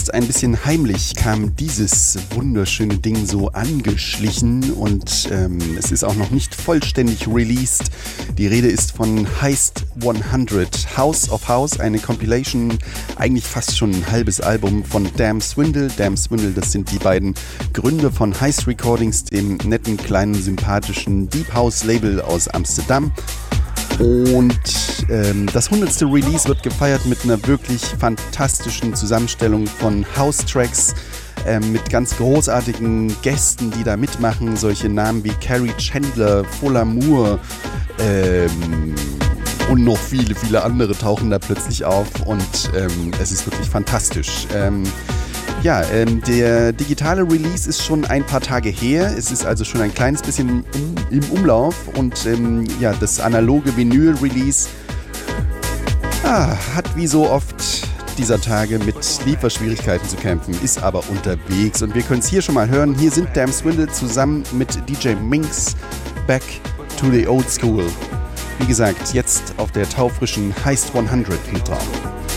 Erst ein bisschen heimlich kam dieses wunderschöne Ding so angeschlichen und es ist auch noch nicht vollständig released. Die Rede ist von Heist 100, House of House, eine Compilation, eigentlich fast schon ein halbes Album von Damn Swindle. Damn Swindle, das sind die beiden Gründer von Heist Recordings, dem netten, kleinen, sympathischen Deep House Label aus Amsterdam. Und das 100. Release wird gefeiert mit einer wirklich fantastischen Zusammenstellung von House-Tracks mit ganz großartigen Gästen, die da mitmachen. Solche Namen wie Carrie Chandler, Fuller Moore und noch viele, viele andere tauchen da plötzlich auf und es ist wirklich fantastisch. Der digitale Release ist schon ein paar Tage her. Es ist also schon ein kleines bisschen im Umlauf und das analoge Vinyl-Release hat wie so oft dieser Tage mit Lieferschwierigkeiten zu kämpfen, ist aber unterwegs und wir können es hier schon mal hören. Hier sind Damn Swindle zusammen mit DJ Minx, Back to the Old School. Wie gesagt, jetzt auf der taufrischen Heist 100 mit drauf.